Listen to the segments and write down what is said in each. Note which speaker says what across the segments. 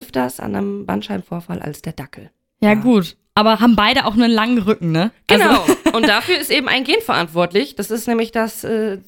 Speaker 1: öfters an einem Bandscheibenvorfall als der Dackel.
Speaker 2: Ja, gut. Aber haben beide auch einen langen Rücken, ne?
Speaker 1: Genau. Und dafür ist eben ein Gen verantwortlich. Das ist nämlich das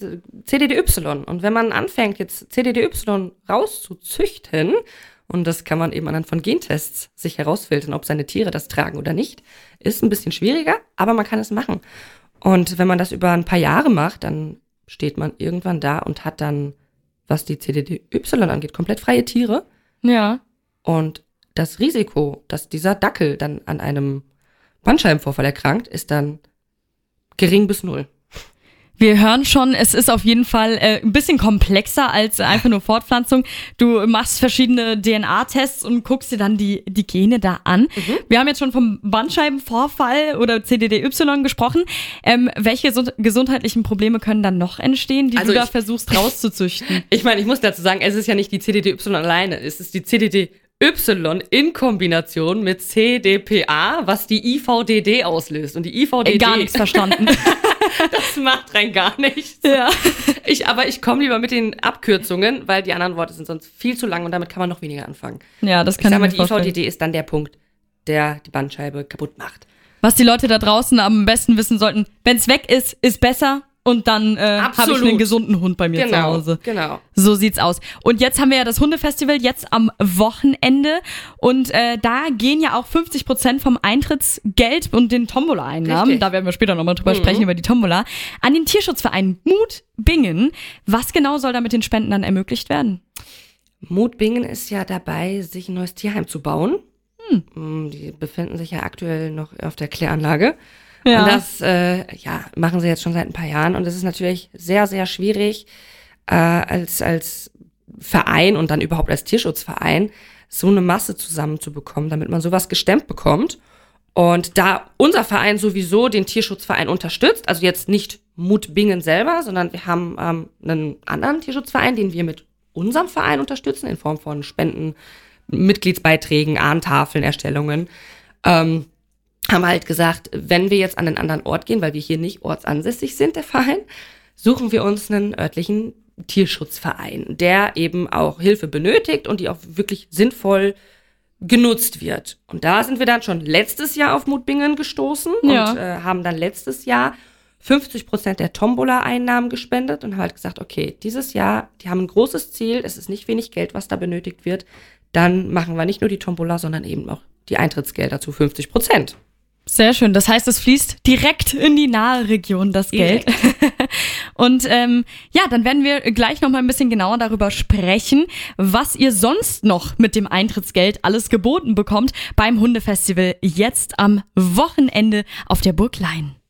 Speaker 1: CDDY. Und wenn man anfängt, jetzt CDDY rauszuzüchten, und das kann man eben anhand von Gentests sich herausfiltern, ob seine Tiere das tragen oder nicht, ist ein bisschen schwieriger, aber man kann es machen. Und wenn man das über ein paar Jahre macht, dann steht man irgendwann da und hat dann, was die CDDY angeht, komplett freie Tiere.
Speaker 2: Ja.
Speaker 1: Und das Risiko, dass dieser Dackel dann an einem Bandscheibenvorfall erkrankt, ist dann gering bis 0.
Speaker 2: Wir hören schon, es ist auf jeden Fall ein bisschen komplexer als einfach nur Fortpflanzung. Du machst verschiedene DNA-Tests und guckst dir dann die Gene da an. Wir haben jetzt schon vom Bandscheibenvorfall oder CDDY gesprochen. Welche gesundheitlichen Probleme können dann noch entstehen, die du da versuchst rauszuzüchten?
Speaker 1: Ich meine, ich muss dazu sagen, es ist ja nicht die CDDY alleine, es ist die CDDY in Kombination mit CDPA, was die IVDD auslöst. Und die IVDD...
Speaker 2: Gar nichts verstanden.
Speaker 1: Das macht rein gar nichts.
Speaker 2: Ja.
Speaker 1: Aber ich komme lieber mit den Abkürzungen, weil die anderen Worte sind sonst viel zu lang und damit kann man noch weniger anfangen.
Speaker 2: Ja, das kann ich mir vorstellen.
Speaker 1: Die IVDD ist dann der Punkt, der die Bandscheibe kaputt macht.
Speaker 2: Was die Leute da draußen am besten wissen sollten, wenn es weg ist, ist besser. Und dann habe ich einen gesunden Hund bei mir zu Hause.
Speaker 1: Genau.
Speaker 2: So sieht's aus. Und jetzt haben wir ja das Hundefestival jetzt am Wochenende. Und da gehen ja auch 50% vom Eintrittsgeld und den Tombola-Einnahmen, da werden wir später nochmal drüber sprechen, über die Tombola, an den Tierschutzverein Mut Bingen. Was genau soll da mit den Spenden dann ermöglicht werden?
Speaker 1: Mut Bingen ist ja dabei, sich ein neues Tierheim zu bauen. Die befinden sich ja aktuell noch auf der Kläranlage. Ja. Und das machen sie jetzt schon seit ein paar Jahren. Und es ist natürlich sehr, sehr schwierig, als Verein und dann überhaupt als Tierschutzverein so eine Masse zusammenzubekommen, damit man sowas gestemmt bekommt. Und da unser Verein sowieso den Tierschutzverein unterstützt, also jetzt nicht Mut Bingen selber, sondern wir haben einen anderen Tierschutzverein, den wir mit unserem Verein unterstützen, in Form von Spenden, Mitgliedsbeiträgen, Ahntafeln, Erstellungen, haben halt gesagt, wenn wir jetzt an einen anderen Ort gehen, weil wir hier nicht ortsansässig sind, der Verein, suchen wir uns einen örtlichen Tierschutzverein, der eben auch Hilfe benötigt und die auch wirklich sinnvoll genutzt wird. Und da sind wir dann schon letztes Jahr auf Mut Bingen gestoßen und haben dann letztes Jahr 50% der Tombola-Einnahmen gespendet und haben halt gesagt, okay, dieses Jahr, die haben ein großes Ziel, es ist nicht wenig Geld, was da benötigt wird, dann machen wir nicht nur die Tombola, sondern eben auch die Eintrittsgelder zu 50%.
Speaker 2: Sehr schön. Das heißt, es fließt direkt in die nahe Region, das Geld. Und dann werden wir gleich noch mal ein bisschen genauer darüber sprechen, was ihr sonst noch mit dem Eintrittsgeld alles geboten bekommt beim Hundefestival jetzt am Wochenende auf der Burg Laien.